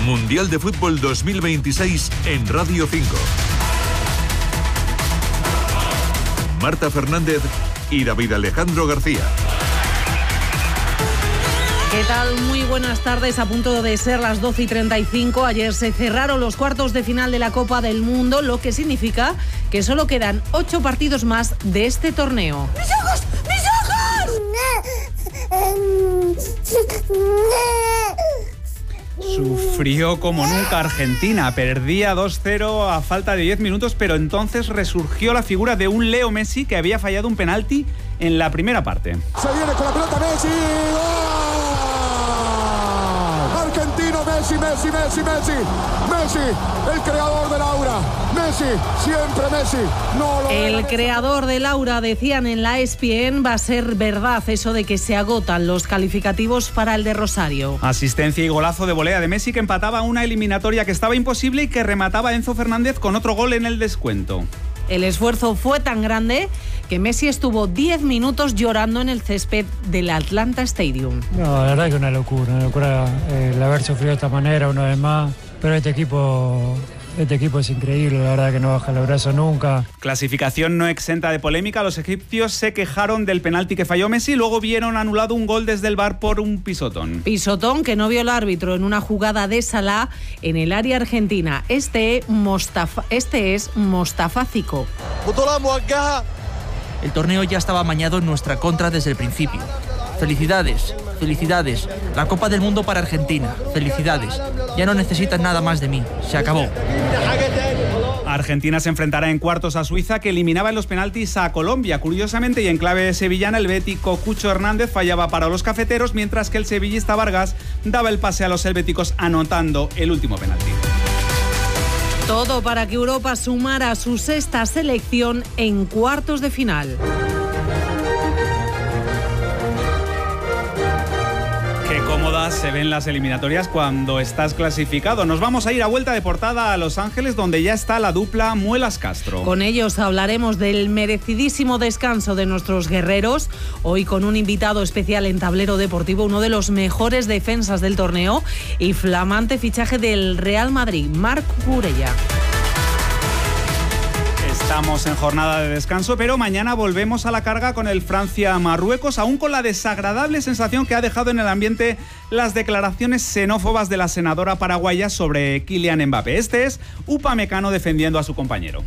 Mundial de Fútbol 2026 en Radio 5. Marta Fernández y David Alejandro García. ¿Qué tal? Muy buenas tardes. A punto de ser las 12:35. Ayer se cerraron los cuartos de final de la Copa del Mundo, lo que significa que solo quedan 8 partidos más de este torneo. ¡Mis ojos! ¡Mis ojos! Sufrió como nunca Argentina, perdía 2-0 a falta de 10 minutos, pero entonces resurgió la figura de un Leo Messi que había fallado un penalti en la primera parte. Se viene con la pelota Messi. ¡Gol! Argentino, Messi, Messi, Messi, Messi. Messi, el creador del aura. Messi, siempre Messi. No lo El creador del aura, decían en la ESPN, va a ser verdad eso de que se agotan los calificativos para el de Rosario. Asistencia y golazo de volea de Messi que empataba una eliminatoria que estaba imposible y que remataba Enzo Fernández con otro gol en el descuento. El esfuerzo fue tan grande que Messi estuvo 10 minutos llorando en el césped del Atlanta Stadium. No, la verdad que una locura el haber sufrido de esta manera una vez más, pero este equipo es increíble, la verdad que no baja los brazos nunca. Clasificación no exenta de polémica, los egipcios se quejaron del penalti que falló Messi, luego vieron anulado un gol desde el VAR por un pisotón. Pisotón que no vio el árbitro en una jugada de Salah en el área argentina. Este es Mostafa Zico. El torneo ya estaba amañado en nuestra contra desde el principio. Felicidades, felicidades. La Copa del Mundo para Argentina. Felicidades. Ya no necesitan nada más de mí. Se acabó. Argentina se enfrentará en cuartos a Suiza, que eliminaba en los penaltis a Colombia. Curiosamente, y en clave sevillana, el bético Cucho Hernández fallaba para los cafeteros, mientras que el sevillista Vargas daba el pase a los helvéticos anotando el último penalti. Todo para que Europa sumara su 6ª selección en cuartos de final. Qué cómodas se ven las eliminatorias cuando estás clasificado. Nos vamos a ir a vuelta de portada a Los Ángeles, donde ya está la dupla Muelas Castro. Con ellos hablaremos del merecidísimo descanso de nuestros guerreros. Hoy con un invitado especial en Tablero Deportivo, uno de los mejores defensas del torneo y flamante fichaje del Real Madrid, Marc Cucurella. Estamos en jornada de descanso, pero mañana volvemos a la carga con el Francia-Marruecos, aún con la desagradable sensación que ha dejado en el ambiente las declaraciones xenófobas de la senadora paraguaya sobre Kylian Mbappé. Este es Upamecano defendiendo a su compañero.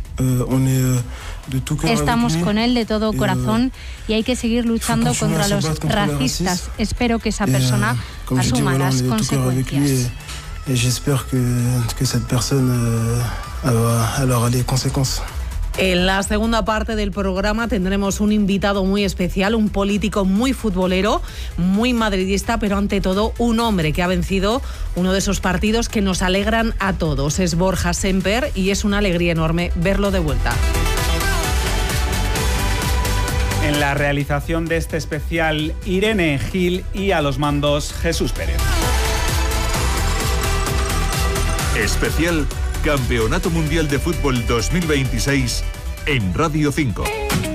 Estamos con él de todo corazón y hay que seguir luchando contra los racistas. Espero que esa persona asuma las consecuencias. En la segunda parte del programa tendremos un invitado muy especial, un político muy futbolero, muy madridista, pero ante todo un hombre que ha vencido uno de esos partidos que nos alegran a todos. Es Borja Semper y es una alegría enorme verlo de vuelta. En la realización de este especial, Irene Gil, y a los mandos, Jesús Pérez. Especial Campeonato Mundial de Fútbol 2026 en Radio 5.